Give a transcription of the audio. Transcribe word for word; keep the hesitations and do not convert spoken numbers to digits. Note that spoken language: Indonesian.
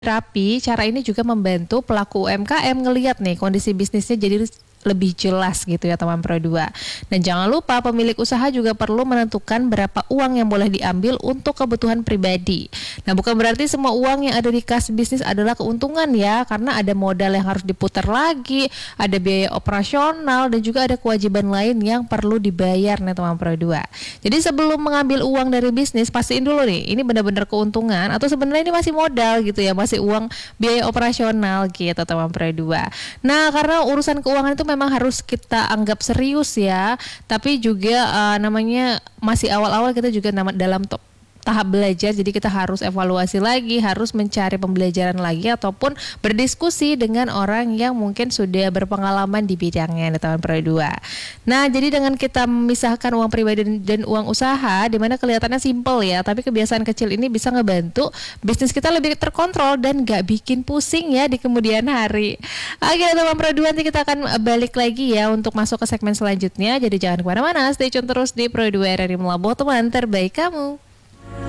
Rapi, cara ini juga membantu pelaku U M K M ngelihat nih kondisi bisnisnya jadi lebih jelas gitu ya teman Pro dua. Dan jangan lupa pemilik usaha juga perlu menentukan berapa uang yang boleh diambil untuk kebutuhan pribadi. Nah, bukan berarti semua uang yang ada di kas bisnis adalah keuntungan ya, karena ada modal yang harus diputar lagi, ada biaya operasional dan juga ada kewajiban lain yang perlu dibayar nih teman Pro dua. Jadi sebelum mengambil uang dari bisnis, pastiin dulu nih, ini benar-benar keuntungan atau sebenarnya ini masih modal gitu ya, masih uang biaya operasional gitu teman Pro dua. Nah, karena urusan keuangan itu memang harus kita anggap serius ya, tapi juga uh, namanya masih awal-awal, kita juga nama, dalam top tahap belajar, jadi kita harus evaluasi lagi, harus mencari pembelajaran lagi ataupun berdiskusi dengan orang yang mungkin sudah berpengalaman di bidangnya di tahun Pro dua. Nah, jadi dengan kita memisahkan uang pribadi dan, dan uang usaha, dimana kelihatannya simple ya, tapi kebiasaan kecil ini bisa ngebantu bisnis kita lebih terkontrol dan gak bikin pusing ya di kemudian hari. Oke teman Pro dua, nanti kita akan balik lagi ya untuk masuk ke segmen selanjutnya, jadi jangan kemana-mana, stay tune terus di Pro dua R R I Melabuh, teman terbaik kamu.